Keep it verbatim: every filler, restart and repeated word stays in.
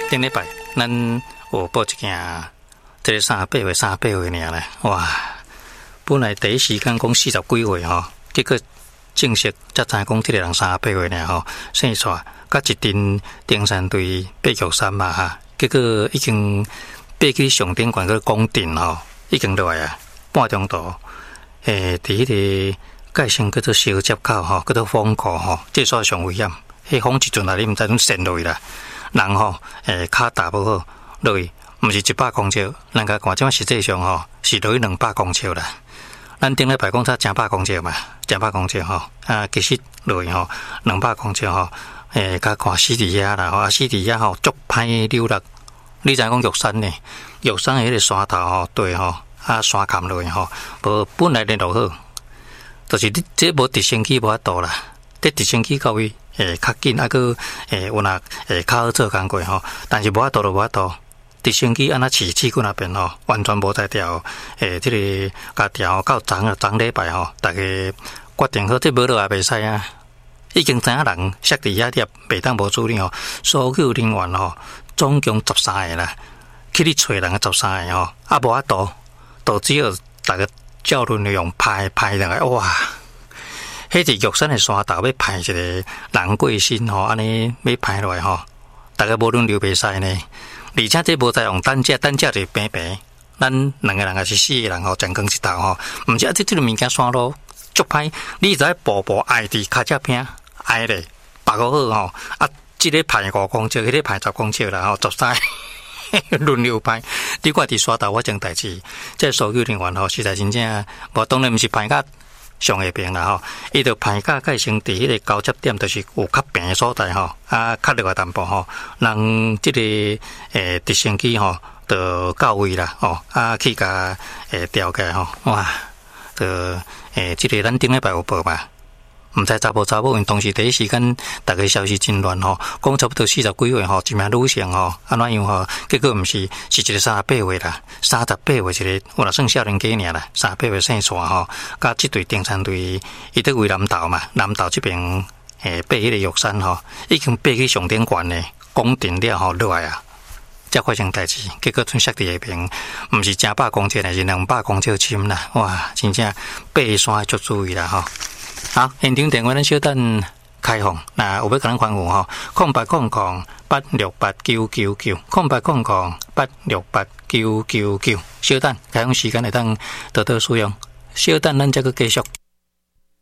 顶礼拜咱有报一件，这个三十八岁、三十八岁尔咧，哇！本来第一时间讲四十几岁吼，结果正式才知讲这个人三十八岁尔吼，生出来甲一阵登山队爬玉山嘛哈，结果已经爬去上顶悬个宫顶吼，已经落来啊，半中途诶，伫迄个界线叫做小接口吼，叫做风口吼，这所上危险。迄风一阵来，你毋知拢陷落去啦。人吼，诶，骹踏无好落去，毋是一百公尺，人家看即摆实际上吼是落去两百公尺啦。咱顶礼拜讲才正百公尺嘛，正百公尺吼，啊，其实落去吼两百公尺吼，诶，甲看死伫遐啦，吼，啊，死伫遐吼足歹溜落。你知影讲玉山呢？玉山迄个山头吼，对吼，啊，山坎落去吼，无本来联络好，就是你这无直升机无法度啦，这直升机到位。诶，较紧，啊个诶，有若诶较好做工过吼，但是无法度就无法度。直升机安那起起过那边吼，完全无在调。诶，这个甲调到昨啊昨礼拜吼，大家决定好，这无落也袂使啊。已经知影人摔伫遐跌，袂当无处理吼。所有人员吼，总共十三个啦，去你找人十三个吼，啊无法度，都只有大家教练用拍拍人个哇！迄是玉山的山头要派一个人过身吼，安尼要派落来吼，大家无论流袂使呢。而且这无再用担架，担架就平平。咱两个人也是四个人吼，前光一头吼。毋是啊，这这个物件山路足歹，你就爱步步挨伫骹只边挨咧，把握好吼。啊，这个派五公尺，迄个派十公尺啦吼，十三轮流派。你看伫山头我种代志，这所有人员吼，实在真正无当然毋是派甲。上下平啦吼，伊就排甲改成伫迄个交接点，就是有较平的所在吼，啊，较落来淡薄吼，让即个诶直升机吼，就到位啦吼，啊去甲诶调起来吼，哇，就诶即个咱顶礼拜有报嘛，毋知查甫查某因当时第一时间，大家消息真乱吼，讲差不多四十几岁吼，一名女性吼，安怎样吼，结果毋是是一个三十八岁啦，三十八岁一个，有若算少年家尔啦，三十八岁生出来吼，甲即队登山队，伊伫为南投嘛，南投这边诶爬迄个玉山吼，已经爬去上顶悬咧，攻顶了吼落来啊，才发生代志，结果剩摔伫下边，毋是正百公尺，乃是两百公尺深啦，哇，真正爬山足注意啦吼。好，现场电话咱小等开放，那有要甲咱欢呼吼，空八空空八六八九九九，空八空空八六八九九九，小等开放时间来当多多使用，小等咱再个继续。